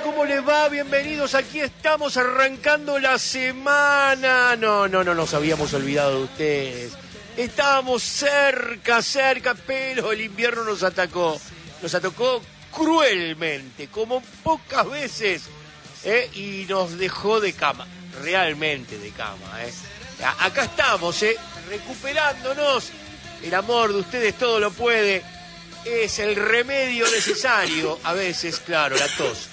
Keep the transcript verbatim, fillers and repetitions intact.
¿cómo les va? Bienvenidos, aquí estamos arrancando la semana. No, no, no nos habíamos olvidado de ustedes. Estábamos cerca, cerca, pero el invierno nos atacó. Nos atacó cruelmente, como pocas veces, ¿eh? Y nos dejó de cama, realmente de cama, ¿eh? Acá estamos, ¿eh? Recuperándonos. El amor de ustedes todo lo puede. Es el remedio necesario, a veces, claro, la tos.